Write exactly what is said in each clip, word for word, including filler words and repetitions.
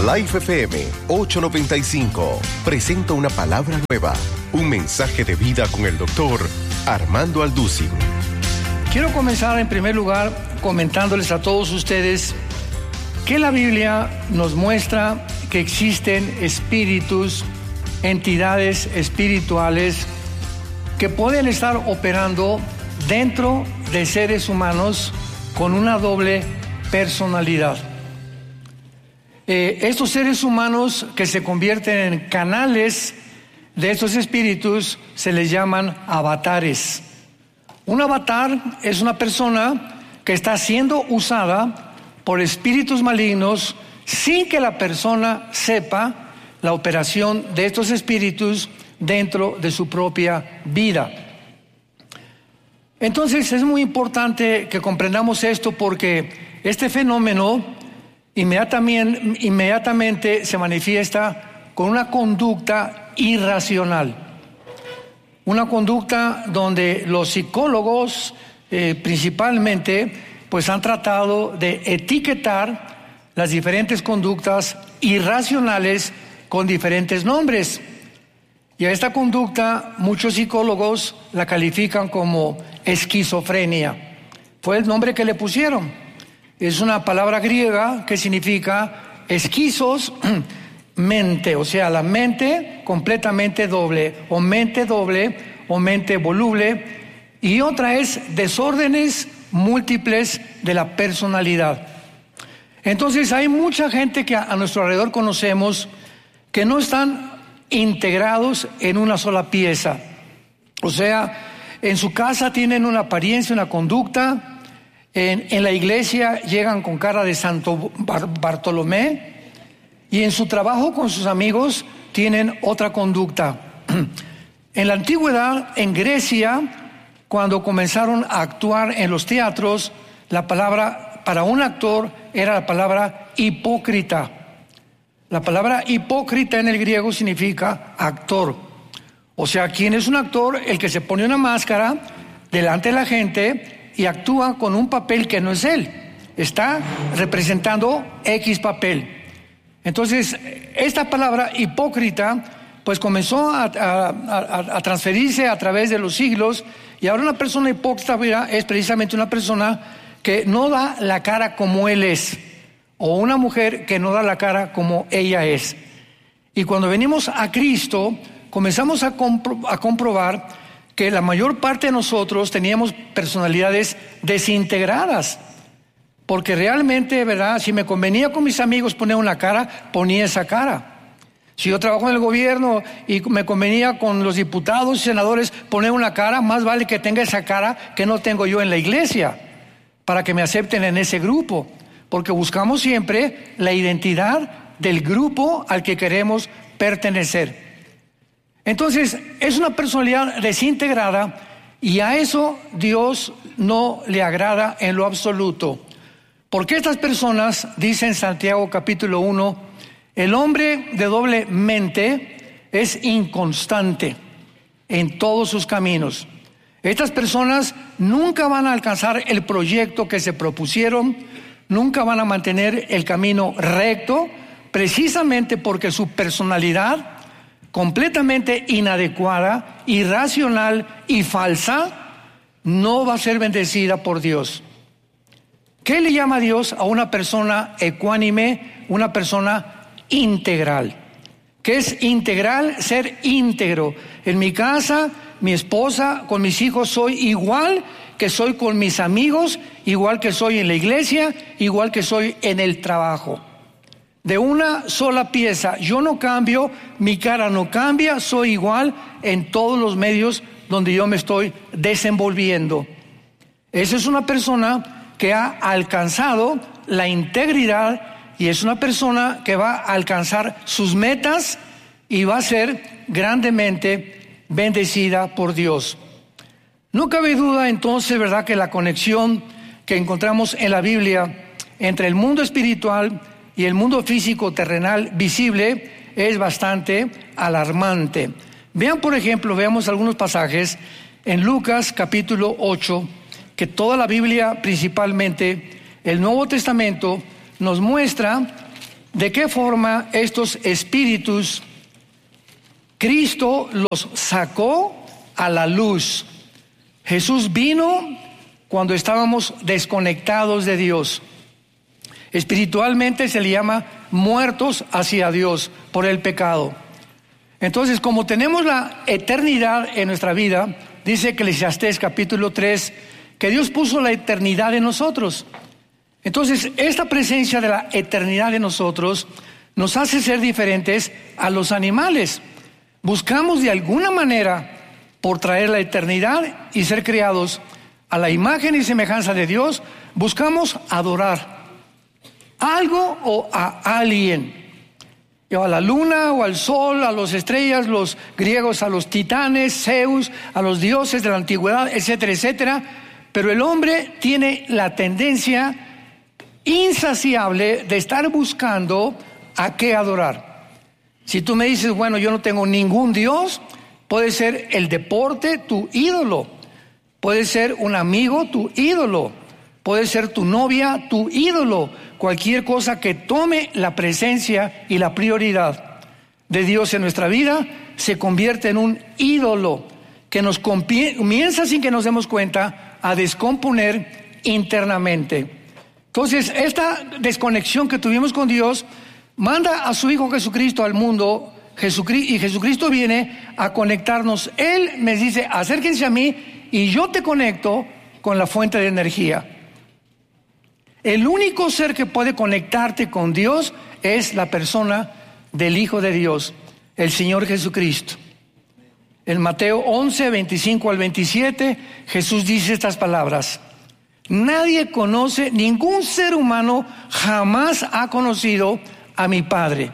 Life F M ochocientos noventa y cinco presenta una palabra nueva, un mensaje de vida con el doctor Armando Alducin. Quiero comenzar en primer lugar comentándoles a todos ustedes que la Biblia nos muestra que existen espíritus, entidades espirituales que pueden estar operando dentro de seres humanos con una doble personalidad. Eh, estos seres humanos que se convierten en canales de estos espíritus se les llaman avatares. Un avatar es una persona que está siendo usada por espíritus malignos sin que la persona sepa la operación de estos espíritus dentro de su propia vida. Entonces es muy importante que comprendamos esto porque este fenómeno inmediatamente, inmediatamente se manifiesta con una conducta irracional. Una conducta donde los psicólogos eh, principalmente pues han tratado de etiquetar las diferentes conductas irracionales con diferentes nombres. Y a esta conducta muchos psicólogos la califican como esquizofrenia. Fue el nombre que le pusieron. Es una palabra griega que significa esquizos, mente, o sea, la mente completamente doble, o mente doble, o mente voluble, y otra es desórdenes múltiples de la personalidad. Entonces hay mucha gente que a nuestro alrededor conocemos que no están integrados en una sola pieza. O sea, en su casa tienen una apariencia, una conducta. En, en la iglesia llegan con cara de Santo Bar- Bartolomé y en su trabajo con sus amigos tienen otra conducta. En la antigüedad, en Grecia, cuando comenzaron a actuar en los teatros, la palabra para un actor era la palabra hipócrita. La palabra hipócrita en el griego significa actor. O sea, ¿quién es un actor? El que se pone una máscara delante de la gente y actúa con un papel que no es él. Está representando X papel. Entonces, esta palabra hipócrita, pues comenzó a, a, a, a transferirse a través de los siglos, y ahora una persona hipócrita es precisamente una persona que no da la cara como él es, o una mujer que no da la cara como ella es. Y cuando venimos a Cristo, comenzamos a, compro- a comprobar que la mayor parte de nosotros teníamos personalidades desintegradas, porque realmente, ¿verdad? Si me convenía con mis amigos poner una cara, ponía esa cara. Si yo trabajo en el gobierno y me convenía con los diputados y senadores poner una cara, más vale que tenga esa cara que no tengo yo en la iglesia, para que me acepten en ese grupo, porque buscamos siempre la identidad del grupo al que queremos pertenecer. Entonces, es una personalidad desintegrada y a eso Dios no le agrada en lo absoluto. Porque estas personas, dice en Santiago capítulo uno, el hombre de doble mente es inconstante en todos sus caminos. Estas personas nunca van a alcanzar el proyecto que se propusieron, nunca van a mantener el camino recto, precisamente porque su personalidad completamente inadecuada, irracional y falsa, no va a ser bendecida por Dios. ¿Qué le llama Dios a una persona ecuánime, una persona integral? ¿Qué es integral? Ser íntegro. En mi casa, mi esposa, con mis hijos soy igual que soy con mis amigos, igual que soy en la iglesia, igual que soy en el trabajo. De una sola pieza, yo no cambio, mi cara no cambia, soy igual en todos los medios donde yo me estoy desenvolviendo. Esa es una persona que ha alcanzado la integridad y es una persona que va a alcanzar sus metas y va a ser grandemente bendecida por Dios. No cabe duda entonces, ¿verdad?, que la conexión que encontramos en la Biblia entre el mundo espiritual y el mundo físico terrenal visible es bastante alarmante. Vean, por ejemplo, veamos algunos pasajes en Lucas capítulo ocho, que toda la Biblia, principalmente el Nuevo Testamento, nos muestra ¿De qué forma estos espíritus Cristo los sacó a la luz? Jesús vino cuando estábamos desconectados de Dios. Espiritualmente se le llama muertos hacia Dios por el pecado. Entonces, como tenemos la eternidad en nuestra vida, dice Eclesiastés capítulo tres, que Dios puso la eternidad en nosotros. Entonces, esta presencia de la eternidad en nosotros nos hace ser diferentes a los animales. Buscamos de alguna manera por traer la eternidad y ser creados a la imagen y semejanza de Dios, buscamos adorar algo o a alguien, o a la luna o al sol, a las estrellas, los griegos a los titanes, Zeus, a los dioses de la antigüedad, etcétera, etcétera. Pero el hombre tiene la tendencia insaciable de estar buscando a qué adorar. Si tú me dices, bueno, yo no tengo ningún Dios, puede ser el deporte tu ídolo, puede ser un amigo tu ídolo, puede ser tu novia tu ídolo, cualquier cosa que tome la presencia y la prioridad de Dios en nuestra vida se convierte en un ídolo que nos comienza sin que nos demos cuenta a descomponer internamente. Entonces, esta desconexión que tuvimos con Dios manda a su Hijo Jesucristo al mundo, Jesucristo, y Jesucristo viene a conectarnos. Él me dice, acérquense a mí y yo te conecto con la fuente de energía. El único ser que puede conectarte con Dios es la persona del Hijo de Dios, el Señor Jesucristo. En Mateo once, veinticinco al veintisiete, Jesús dice estas palabras: nadie conoce, ningún ser humano jamás ha conocido a mi Padre.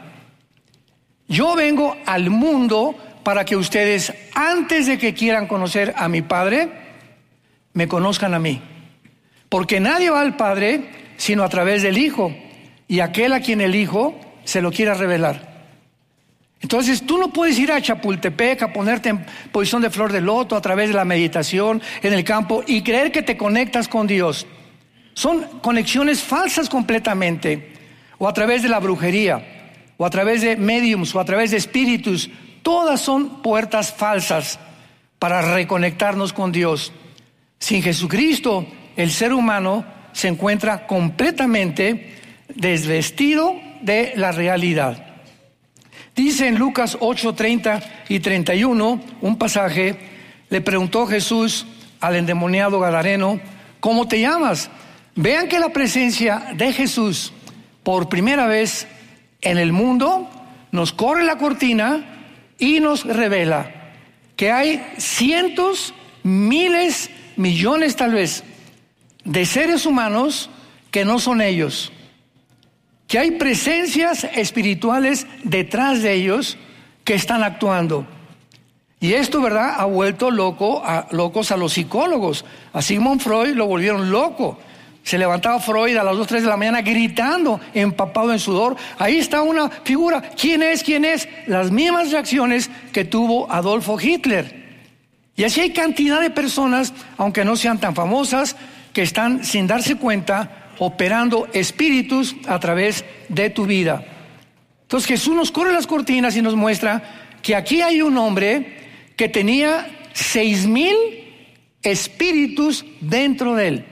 Yo vengo al mundo para que ustedes, antes de que quieran conocer a mi Padre, me conozcan a mí. Porque nadie va al Padre sino a través del Hijo, y aquel a quien el Hijo se lo quiera revelar. Entonces tú no puedes ir a Chapultepec a ponerte en posición de flor de loto a través de la meditación en el campo y creer que te conectas con Dios. Son conexiones falsas completamente, o a través de la brujería, o a través de mediums, o a través de espíritus. Todas son puertas falsas para reconectarnos con Dios. Sin Jesucristo, el ser humano se encuentra completamente desvestido de la realidad. Dice en Lucas ocho, treinta y treinta y uno, un pasaje, le preguntó Jesús al endemoniado gadareno, ¿cómo te llamas? Vean que la presencia de Jesús por primera vez en el mundo nos corre la cortina y nos revela que hay cientos, miles, millones tal vez de seres humanos que no son ellos, que hay presencias espirituales detrás de ellos que están actuando. Y esto, ¿verdad?, ha vuelto loco a, locos a los psicólogos. A Sigmund Freud lo volvieron loco. Se levantaba Freud a las dos, tres de la mañana gritando, empapado en sudor. Ahí está una figura. ¿Quién es? ¿Quién es? Las mismas reacciones que tuvo Adolfo Hitler. Y así hay cantidad de personas, aunque no sean tan famosas, que están sin darse cuenta operando espíritus a través de tu vida. Entonces Jesús nos corre las cortinas y nos muestra que aquí hay un hombre que tenía seis mil espíritus dentro de él,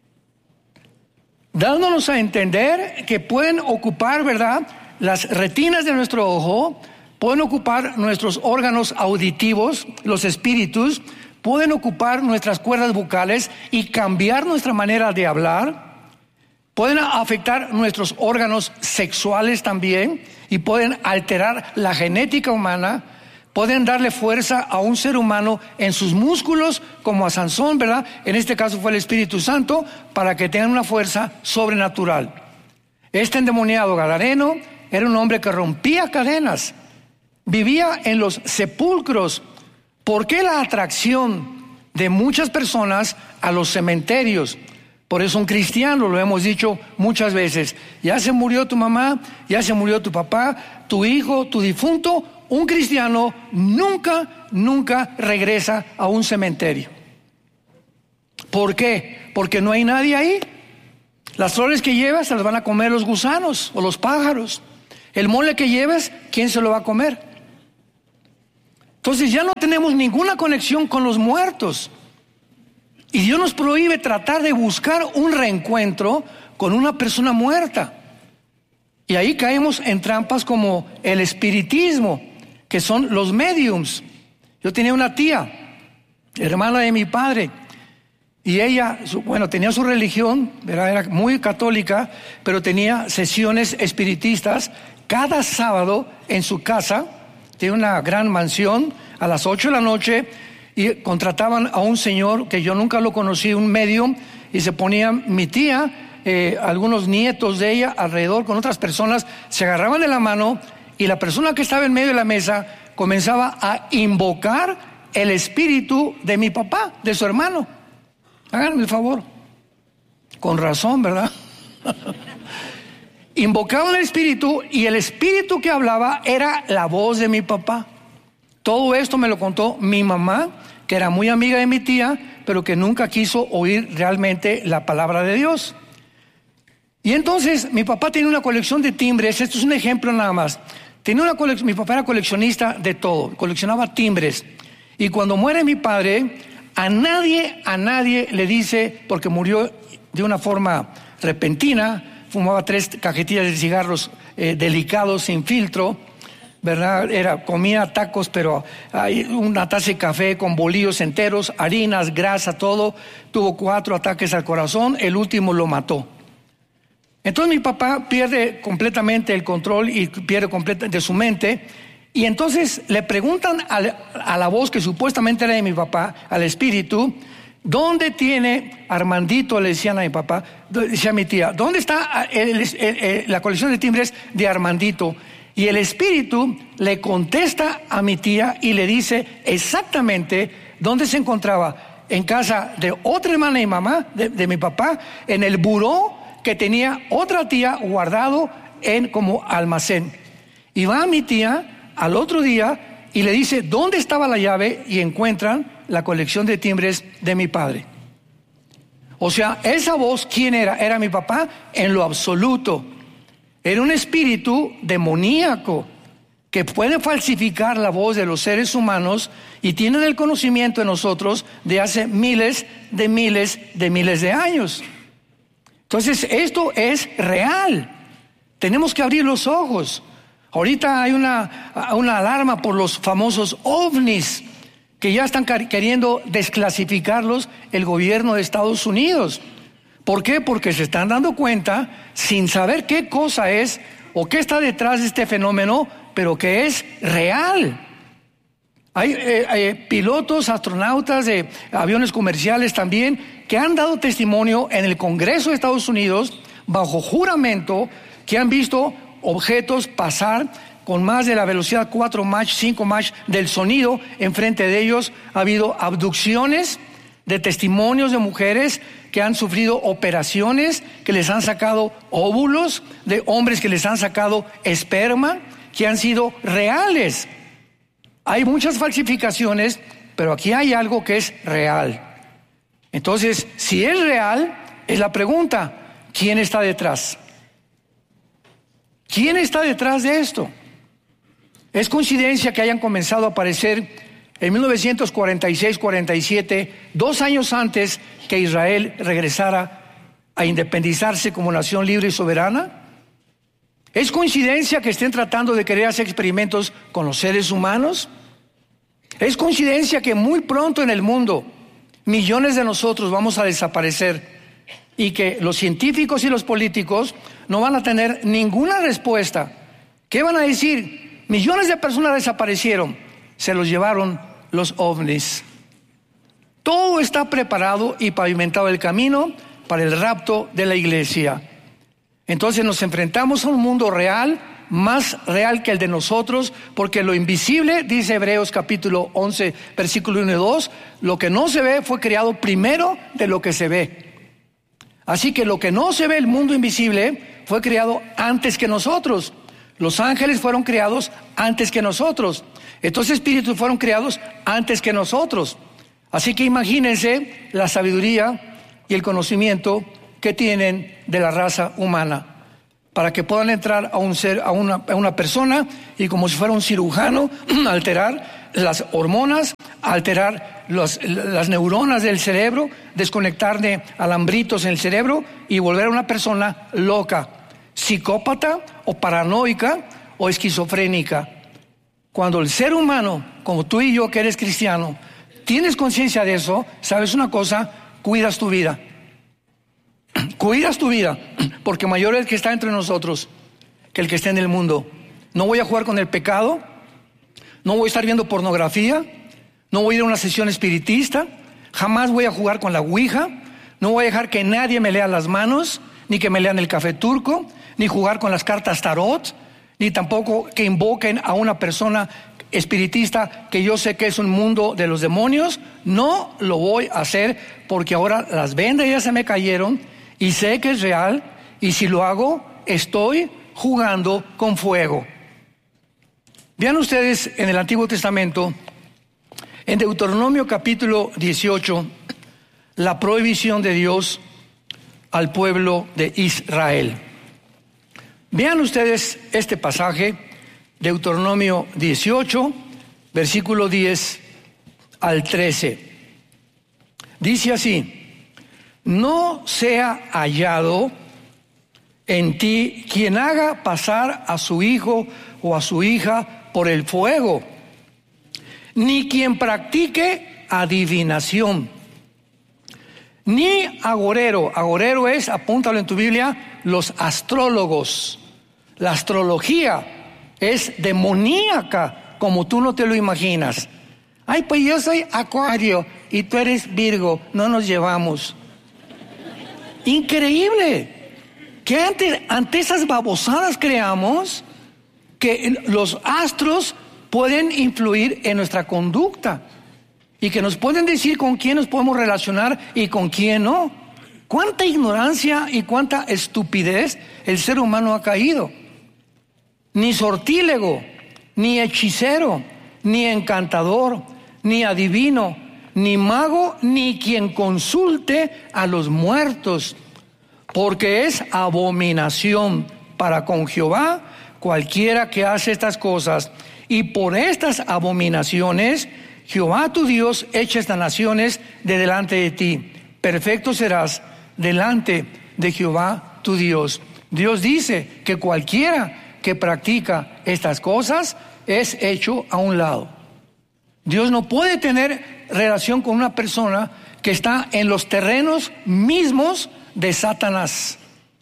dándonos a entender que pueden ocupar, ¿verdad?, las retinas de nuestro ojo, pueden ocupar nuestros órganos auditivos, los espíritus, pueden ocupar nuestras cuerdas vocales y cambiar nuestra manera de hablar, pueden afectar nuestros órganos sexuales también y pueden alterar la genética humana, pueden darle fuerza a un ser humano en sus músculos, como a Sansón, ¿verdad? En este caso fue el Espíritu Santo, para que tengan una fuerza sobrenatural. Este endemoniado gadareno era un hombre que rompía cadenas, vivía en los sepulcros. ¿Por qué la atracción de muchas personas a los cementerios? Por eso un cristiano, lo hemos dicho muchas veces, ya se murió tu mamá, ya se murió tu papá, tu hijo, tu difunto. Un cristiano nunca, nunca regresa a un cementerio. ¿Por qué? Porque no hay nadie ahí. Las flores que llevas se las van a comer los gusanos o los pájaros. El mole que llevas, ¿quién se lo va a comer? Entonces ya no tenemos ninguna conexión con los muertos. Y Dios nos prohíbe tratar de buscar un reencuentro con una persona muerta. Y ahí caemos en trampas como el espiritismo, que son los mediums. Yo tenía una tía, hermana de mi padre, y ella, bueno, tenía su religión, era muy católica, pero tenía sesiones espiritistas cada sábado en su casa. Tiene una gran mansión a las ocho de la noche y contrataban a un señor que yo nunca lo conocí, un medium, y se ponía mi tía, eh, algunos nietos de ella alrededor con otras personas, se agarraban de la mano y la persona que estaba en medio de la mesa comenzaba a invocar el espíritu de mi papá, de su hermano. Háganme el favor. Con razón, ¿verdad? Invocaban el espíritu y el espíritu que hablaba era la voz de mi papá. Todo esto me lo contó mi mamá, que era muy amiga de mi tía, pero que nunca quiso oír realmente la palabra de Dios. Y entonces mi papá tenía una colección de timbres. Esto es un ejemplo nada más. Tenía una colección, mi papá era coleccionista de todo, coleccionaba timbres. Y cuando muere mi padre, a nadie, a nadie le dice, porque murió de una forma repentina, fumaba tres cajetillas de cigarros eh, delicados, sin filtro, ¿verdad? Era, comía tacos, pero hay una taza de café con bolillos enteros, harinas, grasa, todo. Tuvo cuatro ataques al corazón, el último lo mató. Entonces mi papá pierde completamente el control y pierde completamente de su mente. Y entonces le preguntan a, a la voz que supuestamente era de mi papá, al espíritu, ¿dónde tiene Armandito? Le decían a mi papá, decía a mi tía, ¿dónde está el, el, el, la colección de timbres de Armandito? Y el espíritu le contesta a mi tía y le dice exactamente dónde se encontraba, en casa de otra hermana y mamá de, de mi papá, en el buró que tenía otra tía guardado en como almacén. Y va mi tía al otro día y le dice dónde estaba la llave y encuentran la colección de timbres de mi padre. O sea, esa voz, ¿quién era? Era mi papá en lo absoluto. Era un espíritu demoníaco que puede falsificar la voz de los seres humanos y tienen el conocimiento de nosotros de hace miles de miles de miles de años. Entonces, esto es real. Tenemos que abrir los ojos. Ahorita hay una, una alarma por los famosos ovnis que ya están queriendo desclasificarlos el gobierno de Estados Unidos. ¿Por qué? Porque se están dando cuenta, sin saber qué cosa es o qué está detrás de este fenómeno, pero que es real. Hay eh, eh, pilotos, astronautas de aviones comerciales también que han dado testimonio en el Congreso de Estados Unidos bajo juramento que han visto objetos pasar con más de la velocidad cuatro Mach, cinco Mach del sonido enfrente de ellos. Ha habido abducciones de testimonios de mujeres que han sufrido operaciones, que les han sacado óvulos, de hombres que les han sacado esperma, que han sido reales. Hay muchas falsificaciones, pero aquí hay algo que es real. Entonces, si es real, es la pregunta, ¿quién está detrás? ¿Quién está detrás de esto? Es coincidencia que hayan comenzado a aparecer en mil novecientos cuarenta y seis cuarenta y siete, dos años antes que Israel regresara a independizarse como nación libre y soberana. ¿Es coincidencia que estén tratando de querer hacer experimentos con los seres humanos? ¿Es coincidencia que muy pronto en el mundo millones de nosotros vamos a desaparecer y que los científicos y los políticos no van a tener ninguna respuesta? ¿Qué van a decir? Millones de personas desaparecieron, se los llevaron los ovnis. Todo está preparado y pavimentado el camino para el rapto de la iglesia. Entonces nos enfrentamos a un mundo real, más real que el de nosotros, porque lo invisible, dice Hebreos capítulo once, versículo uno y dos, lo que no se ve fue creado primero de lo que se ve. Así que lo que no se ve, el mundo invisible, fue creado antes que nosotros. Los ángeles fueron creados antes que nosotros. Estos espíritus fueron creados antes que nosotros. Así que imagínense la sabiduría y el conocimiento que tienen de la raza humana, para que puedan entrar a un ser, a una, a una persona y como si fuera un cirujano, alterar las hormonas, alterar los, las neuronas del cerebro, desconectarle alambritos en el cerebro y volver a una persona loca, psicópata o paranoica o esquizofrénica. Cuando el ser humano, como tú y yo que eres cristiano, tienes conciencia de eso, sabes una cosa, cuidas tu vida. Cuidas tu vida, porque mayor es el que está entre nosotros que el que está en el mundo. No voy a jugar con el pecado, no voy a estar viendo pornografía, no voy a ir a una sesión espiritista, jamás voy a jugar con la ouija, no voy a dejar que nadie me lea las manos, ni que me lean el café turco, ni jugar con las cartas tarot, ni tampoco que invoquen a una persona espiritista que yo sé que es un mundo de los demonios. No lo voy a hacer porque ahora las vendas ya se me cayeron y sé que es real, y si lo hago estoy jugando con fuego. Vean ustedes en el Antiguo Testamento, en Deuteronomio capítulo dieciocho, la prohibición de Dios al pueblo de Israel. Vean ustedes este pasaje, Deuteronomio dieciocho, versículo diez al trece. Dice así: no sea hallado en ti quien haga pasar a su hijo o a su hija por el fuego, ni quien practique adivinación, ni agorero. Agorero es, apúntalo en tu Biblia, los astrólogos. La astrología es demoníaca, como tú no te lo imaginas. Ay, pues yo soy Acuario y tú eres Virgo, no nos llevamos. Increíble que ante, ante esas babosadas creamos que los astros pueden influir en nuestra conducta y que nos pueden decir con quién nos podemos relacionar y con quién no. Cuánta ignorancia y cuánta estupidez el ser humano ha caído. Ni sortílego, ni hechicero, ni encantador, ni adivino, ni mago, ni quien consulte a los muertos, porque es abominación para con Jehová cualquiera que hace estas cosas. Y por estas abominaciones Jehová tu Dios echa estas naciones de delante de ti. Perfecto serás delante de Jehová tu Dios. Dios dice que cualquiera que practica estas cosas es hecho a un lado. Dios no puede tener relación con una persona que está en los terrenos mismos de Satanás,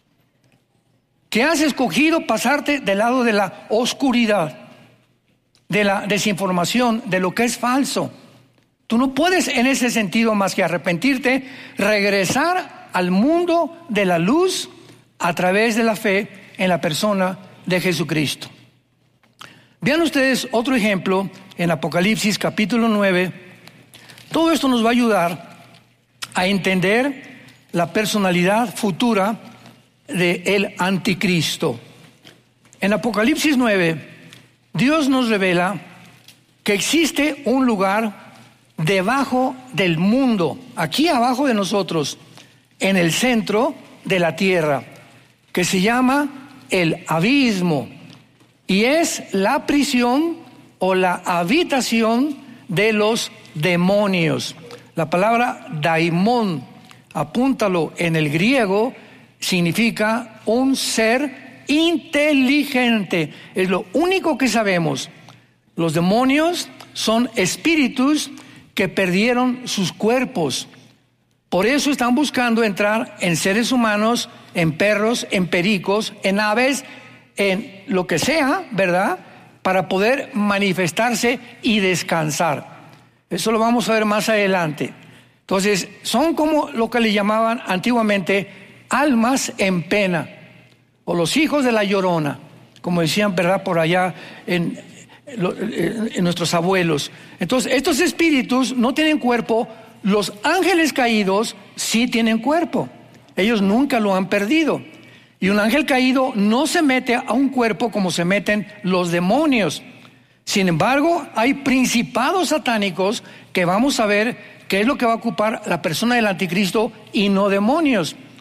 que has escogido pasarte del lado de la oscuridad, de la desinformación, de lo que es falso. Tú no puedes en ese sentido más que arrepentirte, regresar al mundo de la luz a través de la fe en la persona de Jesucristo. Vean ustedes otro ejemplo en Apocalipsis capítulo nueve. Todo esto nos va a ayudar a entender la personalidad futura del anticristo. En Apocalipsis nueve, Dios nos revela que existe un lugar debajo del mundo, aquí abajo de nosotros, en el centro de la tierra, que se llama el abismo, y es la prisión o la habitación de los demonios. La palabra daimón, apúntalo en el griego, significa un ser inteligente. Es lo único que sabemos. Los demonios son espíritus que perdieron sus cuerpos. Por eso están buscando entrar en seres humanos, en perros, en pericos, en aves, en lo que sea, ¿verdad? Para poder manifestarse y descansar. Eso lo vamos a ver más adelante. Entonces, son como lo que le llamaban antiguamente almas en pena, o los hijos de la llorona, como decían, ¿verdad?, por allá en, en nuestros abuelos. Entonces, estos espíritus no tienen cuerpo. Los ángeles caídos sí tienen cuerpo. Ellos nunca lo han perdido. Y un ángel caído no se mete a un cuerpo como se meten los demonios. Sin embargo, hay principados satánicos que vamos a ver qué es lo que va a ocupar la persona del anticristo y no demonios.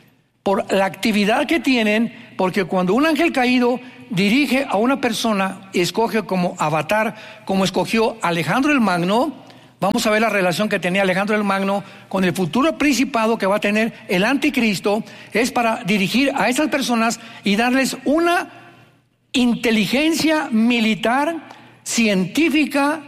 por la actividad que tienen, porque cuando un ángel caído dirige a una persona, escoge como avatar, como escogió Alejandro el Magno. Vamos a ver la relación que tenía Alejandro el Magno con el futuro principado que va a tener el anticristo. Es para dirigir a esas personas y darles una inteligencia militar, científica,